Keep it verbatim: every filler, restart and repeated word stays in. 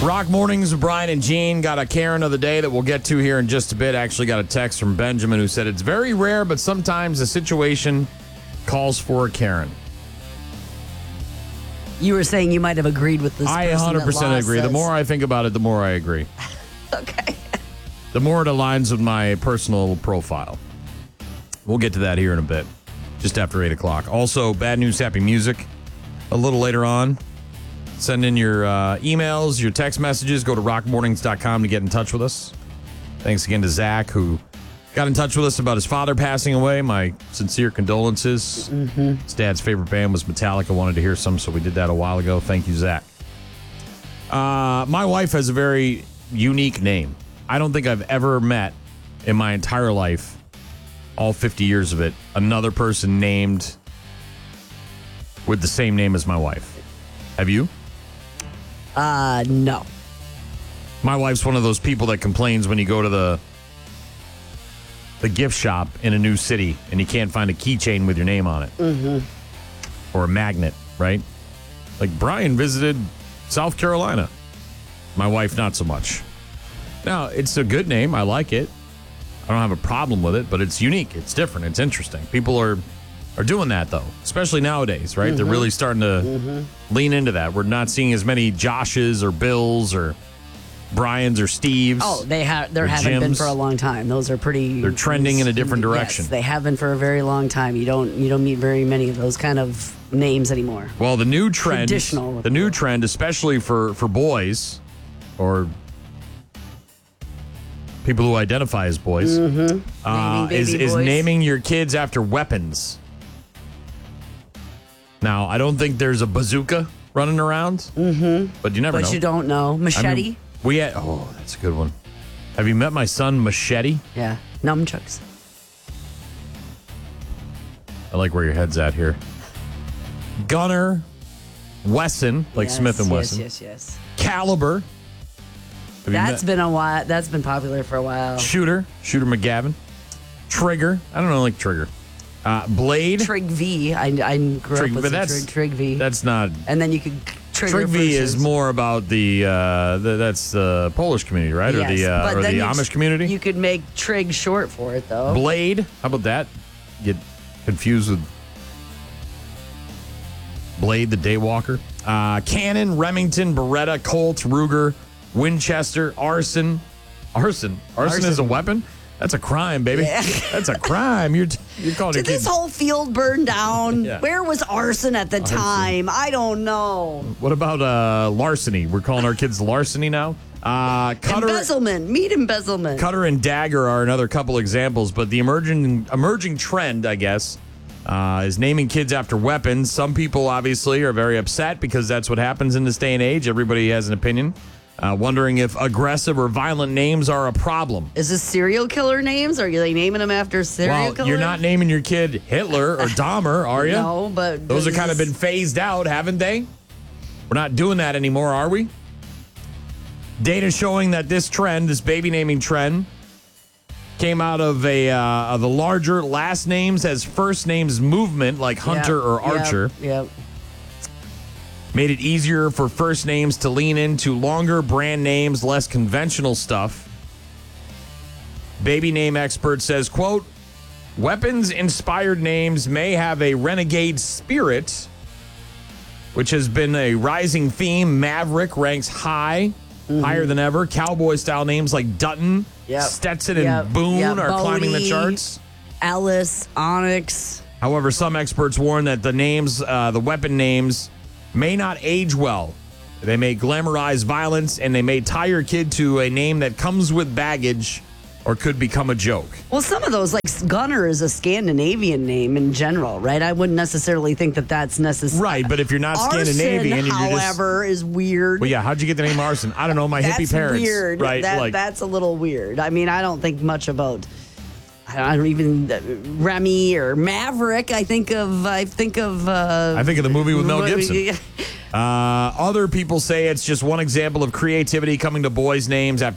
Rock Mornings with Brian and Gene. Got a Karen of the day that we'll get to here in just a bit. Actually got a text from Benjamin who said it's very rare, but sometimes the situation calls for a Karen. You were saying you might have agreed with this I person one hundred percent that agree. says. The more I think about it, the more I agree. Okay. The more it aligns with my personal profile. We'll get to that here in a bit, just after eight o'clock. Also, Bad News, Happy Music a little later on. Send in your uh, emails, your text messages. Go to rock mornings dot com to get in touch with us. Thanks again to Zach, who got in touch with us about his father passing away. My sincere condolences. Mm-hmm. His dad's favorite band was Metallica. Wanted to hear some, so we did that a while ago. Thank you, Zach. Uh, my wife has a very unique name. I don't think I've ever met in my entire life, all fifty years of it, another person named with the same name as my wife. Have you? Uh, no. My wife's one of those people that complains when you go to the the gift shop in a new city and you can't find a keychain with your name on it. Mm-hmm. Or a magnet, right? Like Brian visited South Carolina. My wife, not so much. Now, it's a good name. I like it. I don't have a problem with it, but it's unique. It's different. It's interesting. People are are doing that, though, especially nowadays, right? Mm-hmm. They're really starting to mm-hmm. lean into that. We're not seeing as many Joshes or Bills or Brians or Steves. Oh, they have. There haven't Jims. been for a long time. Those are pretty. They're trending in a different direction. Yes, they have been for a very long time. You don't. You don't meet very many of those kind of names anymore. Well, the new trend. Traditional. The new trend, especially for for boys, or people who identify as boys, mm-hmm. uh, is is boys. naming your kids after weapons. Now, I don't think there's a bazooka running around, mm-hmm. but you never but know. But you don't know. Machete? I mean, we had, oh, that's a good one. Have you met my son, Machete? Yeah. Nunchucks. I like where your head's at here. Gunner, Wesson, like yes, Smith and yes, Wesson. Yes, yes, Caliber. Have That's met? been a while. That's been popular for a while. Shooter, Shooter McGavin. Trigger. I don't know, like Trigger. Uh, Blade. Trig V. I, I grew Trig, up with but some that's, Trig, Trig V. That's not. And then you could trigger Trig V versus. is more about the, uh, the that's the Polish community, right? Yes, or the, uh, but or then the you- Amish community? You could make Trig short for it, though. Blade. How about that? Get confused with Blade, the Daywalker. Uh, Cannon, Remington, Beretta, Colt, Ruger, Winchester, Arson. Arson. Arson, Arson. is a weapon? That's a crime, baby. Yeah. That's a crime. You're you're calling Did your this kid. whole field burn down? Yeah. Where was arson at the Arson. time? I don't know. What about uh, larceny? We're calling our kids larceny now. Uh, Cutter, Embezzlement. Meat embezzlement. Cutter and Dagger are another couple examples, but the emerging emerging trend, I guess, uh, is naming kids after weapons. Some people obviously are very upset because that's what happens in this day and age. Everybody has an opinion. Uh, wondering if aggressive or violent names are a problem. Is this serial killer names? Are they naming them after serial Well, killers? you're not naming your kid Hitler or Dahmer, are you? No, but Those have this kind of is- been phased out, haven't they? We're not doing that anymore, are we? Data showing that this trend, this baby naming trend, came out of a uh, of the larger last names as first names movement, like Hunter Yep, or yep, Archer. Yep. Made it easier for first names to lean into longer brand names, less conventional stuff. Baby name expert says, quote, weapons-inspired names may have a renegade spirit, which has been a rising theme. Maverick ranks high, mm-hmm. higher than ever. Cowboy-style names like Dutton, Yep. Stetson, and Yep. Boone Yep. are climbing the Bodie, charts. Alice, Onyx. However, some experts warn that the names, uh, the weapon names, may not age well. They may glamorize violence, and they may tie your kid to a name that comes with baggage or could become a joke. Well, some of those, like Gunner is a Scandinavian name in general, right? I wouldn't necessarily think that that's necessary. Right, but if you're not Arson, Scandinavian and you're just... however, is weird. Well, yeah, how'd you get the name Arson? I don't know, my That's hippie parents. weird. Right, That, like, that's a little weird. I mean, I don't think much about... I don't even uh, Remy or Maverick. I think of I think of uh, I think of the movie with Mel Gibson. Yeah. Uh, other people say it's just one example of creativity coming to boys' names after